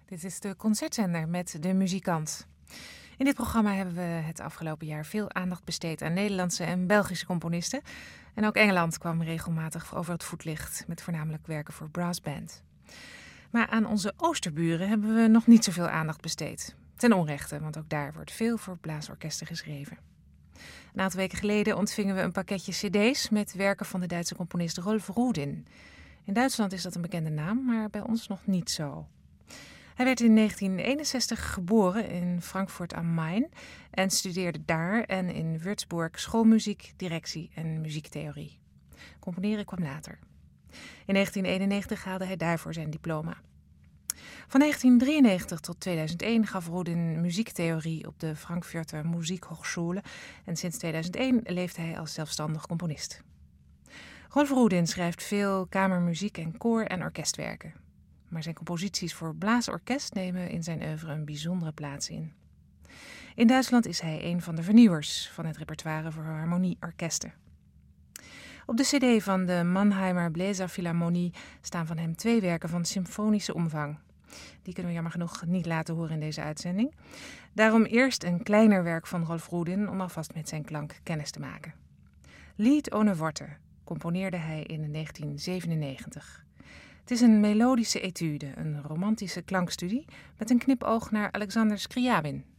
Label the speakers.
Speaker 1: Dit is de Concertzender met De Muzikant. In dit programma hebben we het afgelopen jaar veel aandacht besteed aan Nederlandse en Belgische componisten. En ook Engeland kwam regelmatig over het voetlicht met voornamelijk werken voor brassband. Maar aan onze oosterburen hebben we nog niet zoveel aandacht besteed. Ten onrechte, want ook daar wordt veel voor blaasorkesten geschreven. Een aantal weken geleden ontvingen we een pakketje cd's met werken van de Duitse componist Rolf Rudin. In Duitsland is dat een bekende naam, maar bij ons nog niet zo. Hij werd in 1961 geboren in Frankfurt am Main en studeerde daar en in Würzburg schoolmuziek, directie en muziektheorie. Componeren kwam later. In 1991 haalde hij daarvoor zijn diploma. Van 1993 tot 2001 gaf Rudin muziektheorie op de Frankfurter Musikhochschule en sinds 2001 leeft hij als zelfstandig componist. Rolf Rudin schrijft veel kamermuziek en koor- en orkestwerken. Maar zijn composities voor blaasorkest nemen in zijn oeuvre een bijzondere plaats in. In Duitsland is hij een van de vernieuwers van het repertoire voor harmonieorkesten. Op de cd van de Mannheimer Bläserphilharmonie staan van hem 2 werken van symfonische omvang. Die kunnen we jammer genoeg niet laten horen in deze uitzending. Daarom eerst een kleiner werk van Rolf Rudin om alvast met zijn klank kennis te maken. Lied ohne Worte componeerde hij in 1997. Het is een melodische etude, een romantische klankstudie met een knipoog naar Alexander Scriabin.